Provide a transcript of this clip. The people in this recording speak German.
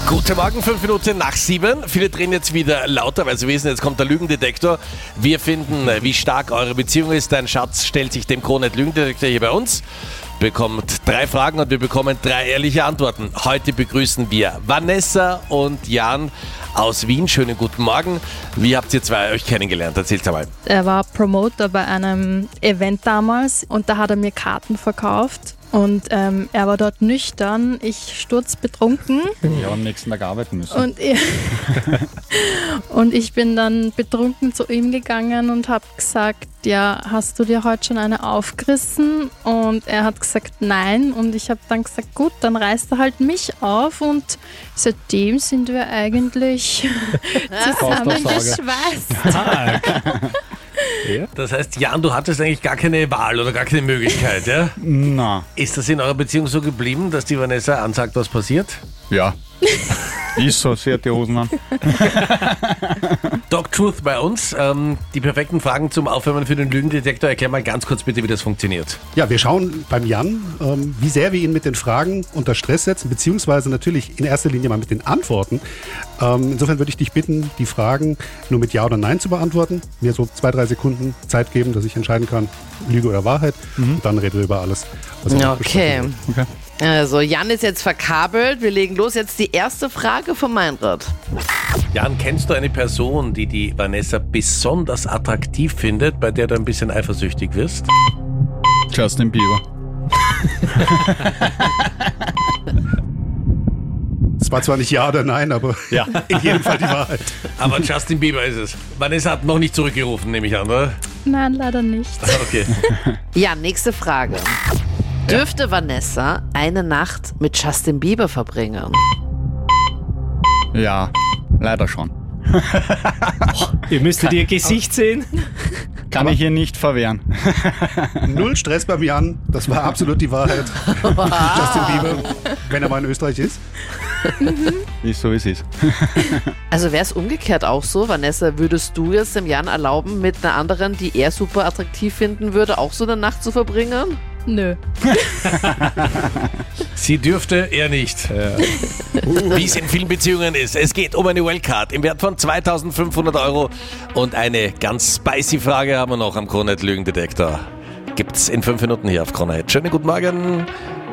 Guten Morgen, 5 Minuten nach 7. Viele drehen jetzt wieder lauter, weil sie wissen, jetzt kommt der Lügendetektor. Wir finden, wie stark eure Beziehung ist. Dein Schatz stellt sich dem Krone-Lügendetektor hier bei uns, bekommt 3 Fragen und wir bekommen 3 ehrliche Antworten. Heute begrüßen wir Vanessa und Jan aus Wien. Schönen guten Morgen. Wie habt ihr zwei euch kennengelernt? Erzählt einmal. Er war Promoter bei einem Event damals und da hat er mir Karten verkauft. Und er war dort nüchtern, ich sturzbetrunken. Ja, am nächsten Tag arbeiten müssen. Und ich bin dann betrunken zu ihm gegangen und habe gesagt, ja, hast du dir heute schon eine aufgerissen? Und er hat gesagt, nein. Und ich habe dann gesagt, gut, dann reißt er halt mich auf. Und seitdem sind wir eigentlich zusammengeschweißt. Ja. Das heißt, Jan, du hattest eigentlich gar keine Wahl oder gar keine Möglichkeit, ja? Na, Ist das in eurer Beziehung so geblieben, dass die Vanessa ansagt, was passiert? ja. Ist so, sie hat die Hosen an. Doc Truth bei uns. Die perfekten Fragen zum Aufwärmen für den Lügendetektor. Erklär mal ganz kurz bitte, wie das funktioniert. Ja, wir schauen beim Jan, wie sehr wir ihn mit den Fragen unter Stress setzen, beziehungsweise natürlich in erster Linie mal mit den Antworten. Insofern würde ich dich bitten, die Fragen nur mit Ja oder Nein zu beantworten. Mir so 2-3 Sekunden Zeit geben, dass ich entscheiden kann, Lüge oder Wahrheit. Und dann reden wir über alles, was wir noch besprechen wollen. Okay. Also Jan ist jetzt verkabelt. Wir legen los. Jetzt die erste Frage von Meinrad. Jan, kennst du eine Person, die die Vanessa besonders attraktiv findet, bei der du ein bisschen eifersüchtig wirst? Justin Bieber. Es war zwar nicht Ja oder Nein, aber Ja. in jedem Fall die Wahrheit. Aber Justin Bieber ist es. Vanessa hat noch nicht zurückgerufen, nehme ich an, oder? Nein, leider nicht. Okay. Ja, nächste Frage. Dürfte Vanessa eine Nacht mit Justin Bieber verbringen? Ja, leider schon. Ihr müsstet ihr Gesicht sehen. Kann ich ihr nicht verwehren. Null Stress beim Jan, das war absolut die Wahrheit. Justin Bieber, wenn er mal in Österreich ist. Ist so, wie es ist. Also wäre es umgekehrt auch so, Vanessa, würdest du jetzt dem Jan erlauben, mit einer anderen, die er super attraktiv finden würde, auch so eine Nacht zu verbringen? Nö. Sie dürfte, er nicht. Wie es in vielen Beziehungen ist. Es geht um eine Wildcard im Wert von 2.500 € und eine ganz spicy Frage haben wir noch am Krone-Lügendetektor. Gibt's in 5 Minuten hier auf Krone. Schönen guten Morgen.